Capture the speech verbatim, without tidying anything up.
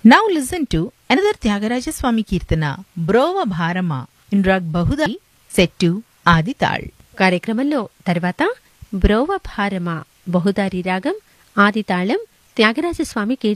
Now listen to another Tyagaraja Swami Kirtana, Brova Bharama, in Rag Bahudari, set to Adi Tal. కార్యక్రమంలో తర్వాత బ్రోవ భారమ బహుదారి రాగం ఆది తాళం త్యాగరాజస్వామి కీర్తన